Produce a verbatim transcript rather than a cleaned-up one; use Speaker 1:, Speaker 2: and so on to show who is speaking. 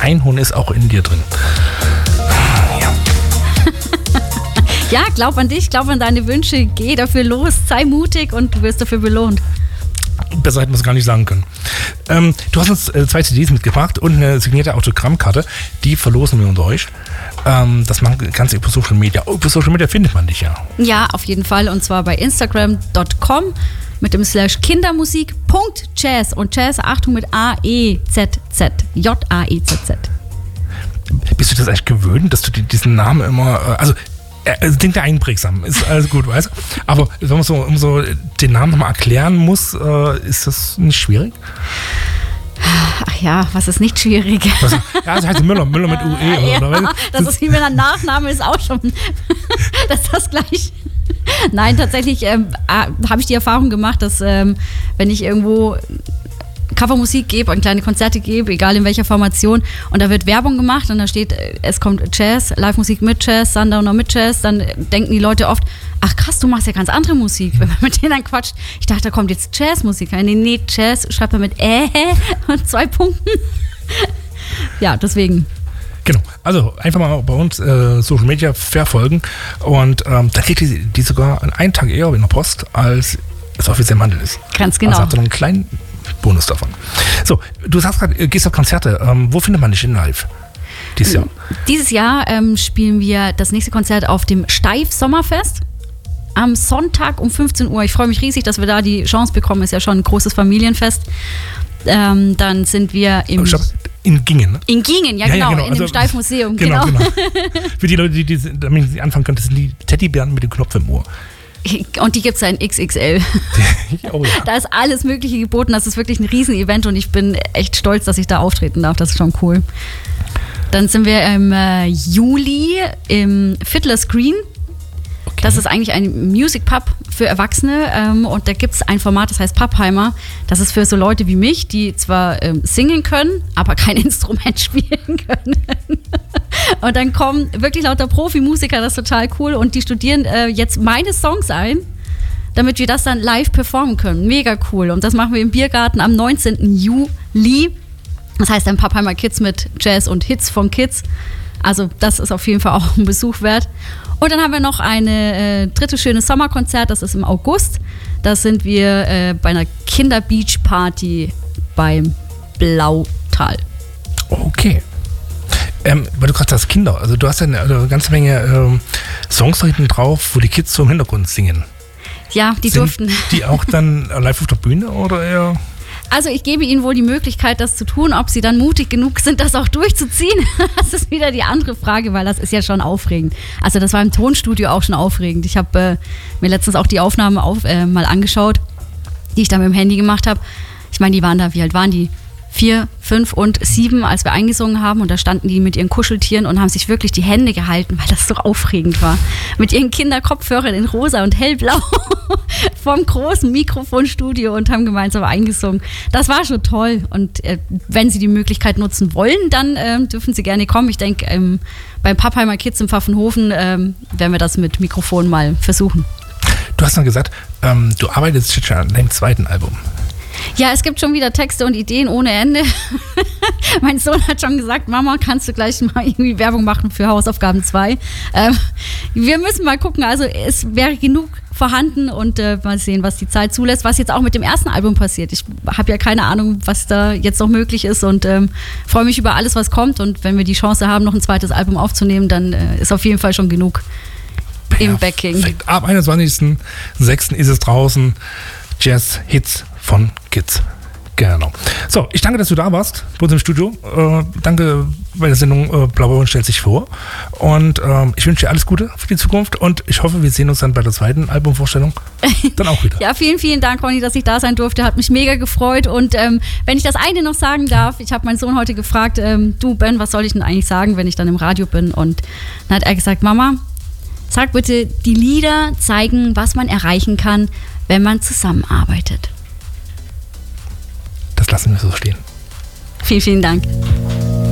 Speaker 1: Einhorn ist auch in dir drin. Ja.
Speaker 2: Ja, glaub an dich, glaub an deine Wünsche, geh dafür los, sei mutig und du wirst dafür belohnt.
Speaker 1: Besser hätten wir es gar nicht sagen können. Ähm, du hast uns äh, zwei C Ds mitgebracht und eine signierte Autogrammkarte. Die verlosen wir unter euch. Ähm, das machen wir ganz über Social Media. Oh, über Social Media findet man dich ja.
Speaker 2: Ja, auf jeden Fall. Und zwar bei instagram punkt com mit dem Slash kindermusik punkt jazz. Und Jazz, Achtung, mit A E Z Z. J A E Z Z.
Speaker 1: Bist du das eigentlich gewöhnt, dass du diesen Namen immer... Äh, also Es klingt ja einprägsam, ist alles gut, weißt du? Aber wenn man so, um so den Namen nochmal erklären muss, äh, ist das nicht schwierig?
Speaker 2: Ach ja, was ist nicht schwierig?
Speaker 1: Was, ja, das heißt Müller, Müller mit U E.
Speaker 2: Ja,
Speaker 1: oder?
Speaker 2: Das ist wie mit einem Nachname, ist auch schon das ist das gleich. Nein, tatsächlich ähm, habe ich die Erfahrung gemacht, dass ähm, wenn ich irgendwo Covermusik gebe und kleine Konzerte gebe, egal in welcher Formation, und da wird Werbung gemacht und da steht, es kommt Jazz, Live-Musik mit Jazz, Sundowner mit Jazz, dann denken die Leute oft, ach krass, du machst ja ganz andere Musik, wenn man mit denen dann quatscht. Ich dachte, da kommt jetzt Jazzmusik. Nee, nee, Jazz schreibt man mit Äh und zwei Punkten. Ja, deswegen.
Speaker 1: Genau, also einfach mal bei uns äh, Social Media verfolgen und ähm, dann kriegt die, die sogar einen Tag eher in der Post, als es offiziell im Handel ist.
Speaker 2: Ganz genau.
Speaker 1: Also habt ihr noch einen kleinen Bonus davon. So, du sagst gerade, gehst auf Konzerte. Ähm, wo findet man dich in live dieses Jahr?
Speaker 2: Dieses Jahr ähm, spielen wir das nächste Konzert auf dem Steif Sommerfest am Sonntag um fünfzehn Uhr. Ich freue mich riesig, dass wir da die Chance bekommen. Ist ja schon ein großes Familienfest. Ähm, dann sind wir im...
Speaker 1: Ich glaub, in Gingen, ne?
Speaker 2: In Gingen, ja, ja genau, ja, genau. in also, dem Steif Museum. Genau, genau. genau.
Speaker 1: Für die Leute, die, die damit sie anfangen können, das sind die Teddybären mit dem Knopf im Ohr.
Speaker 2: Und die gibt es ja in X X L. Oh, ja. Da ist alles Mögliche geboten. Das ist wirklich ein Riesen-Event und ich bin echt stolz, dass ich da auftreten darf. Das ist schon cool. Dann sind wir im äh, Juli im Fiddler's Green. Okay. Das ist eigentlich ein Music Pub für Erwachsene ähm, und da gibt es ein Format, das heißt Pappheimer. Das ist für so Leute wie mich, die zwar ähm, singen können, aber kein Instrument spielen können. Und dann kommen wirklich lauter Profimusiker, das ist total cool, und die studieren äh, jetzt meine Songs ein, damit wir das dann live performen können. Mega cool. Und das machen wir im Biergarten am neunzehnten Juli. Das heißt dann Pappheimer Kids mit Jazz und Hits von Kids. Also das ist auf jeden Fall auch ein Besuch wert. Und dann haben wir noch eine äh, dritte schöne Sommerkonzert, das ist im August. Da sind wir äh, bei einer Kinder-Beach-Party beim Blautal.
Speaker 1: Okay. Ähm, weil du gerade sagst Kinder, also du hast ja eine, eine ganze Menge ähm, Songs da hinten drauf, wo die Kids so im Hintergrund singen.
Speaker 2: Ja, die
Speaker 1: Sind
Speaker 2: durften.
Speaker 1: Die auch dann live auf der Bühne oder eher?
Speaker 2: Also ich gebe ihnen wohl die Möglichkeit, das zu tun. Ob sie dann mutig genug sind, das auch durchzuziehen, das ist wieder die andere Frage, weil das ist ja schon aufregend. Also das war im Tonstudio auch schon aufregend. Ich habe äh, mir letztens auch die Aufnahmen auf, äh, mal angeschaut, die ich da mit dem Handy gemacht habe. Ich meine, die waren da, wie alt waren die? Vier, fünf und sieben, als wir eingesungen haben, und da standen die mit ihren Kuscheltieren und haben sich wirklich die Hände gehalten, weil das so aufregend war. Mit ihren Kinderkopfhörern in rosa und hellblau vom großen Mikrofonstudio und haben gemeinsam eingesungen. Das war schon toll, und äh, wenn sie die Möglichkeit nutzen wollen, dann äh, dürfen sie gerne kommen. Ich denke, ähm, beim Pappheimer Kids im Pfaffenhofen ähm, werden wir das mit Mikrofon mal versuchen.
Speaker 1: Du hast dann gesagt, ähm, du arbeitest schon an deinem zweiten Album.
Speaker 2: Ja, es gibt schon wieder Texte und Ideen ohne Ende. Mein Sohn hat schon gesagt, Mama, kannst du gleich mal irgendwie Werbung machen für Hausaufgaben zwei? Ähm, wir müssen mal gucken, also es wäre genug vorhanden, und äh, mal sehen, was die Zeit zulässt, was jetzt auch mit dem ersten Album passiert. Ich habe ja keine Ahnung, was da jetzt noch möglich ist, und ähm, freue mich über alles, was kommt, und wenn wir die Chance haben, noch ein zweites Album aufzunehmen, dann äh, ist auf jeden Fall schon genug im Backing.
Speaker 1: Ab einundzwanzigsten sechsten ist es draußen. Jazz-Hits von Kids. Genau. So, ich danke, dass du da warst bei uns im Studio. Äh, danke bei der Sendung äh, Blaubeeren stellt sich vor. Und äh, ich wünsche dir alles Gute für die Zukunft, und ich hoffe, wir sehen uns dann bei der zweiten Albumvorstellung dann auch wieder.
Speaker 2: Ja, vielen, vielen Dank, Ronny, dass ich da sein durfte. Hat mich mega gefreut. Und ähm, wenn ich das eine noch sagen darf, ich habe meinen Sohn heute gefragt, ähm, du Ben, was soll ich denn eigentlich sagen, wenn ich dann im Radio bin? Und dann hat er gesagt, Mama, sag bitte, die Lieder zeigen, was man erreichen kann, wenn man zusammenarbeitet.
Speaker 1: Das lassen wir so stehen.
Speaker 2: Vielen, vielen Dank.